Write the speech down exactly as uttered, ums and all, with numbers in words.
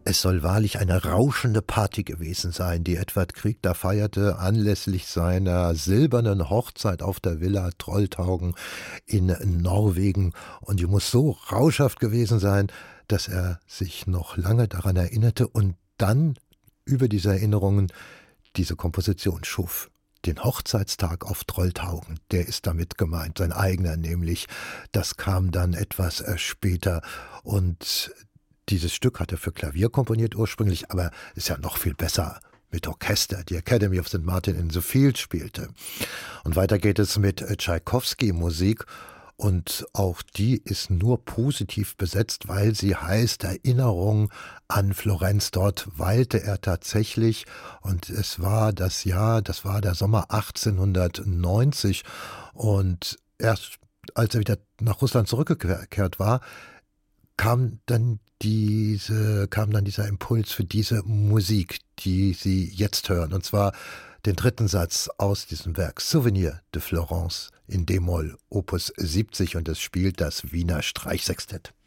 Es soll wahrlich eine rauschende Party gewesen sein, die Edvard Grieg da feierte anlässlich seiner silbernen Hochzeit auf der Villa Trolltaugen in Norwegen. Und die muss so rauschhaft gewesen sein, dass er sich noch lange daran erinnerte und dann über diese Erinnerungen diese Komposition schuf. Den Hochzeitstag auf Trolltaugen, der ist damit gemeint, sein eigener nämlich. Das kam dann etwas äh, später und dieses Stück hat er für Klavier komponiert ursprünglich, aber ist ja noch viel besser mit Orchester, die Academy of Saint Martin in the Fields spielte. Und weiter geht es mit äh, Tschaikowski-Musik. Und auch die ist nur positiv besetzt, weil sie heißt Erinnerung an Florenz. Dort weilte er tatsächlich und es war das Jahr, das war der Sommer achtzehnhundertneunzig und erst als er wieder nach Russland zurückgekehrt war, kam dann diese, kam dann dieser Impuls für diese Musik, die Sie jetzt hören, und zwar den dritten Satz aus diesem Werk, Souvenir de Florence in D-Moll, Opus siebzig, und es spielt das Wiener Streichsextett.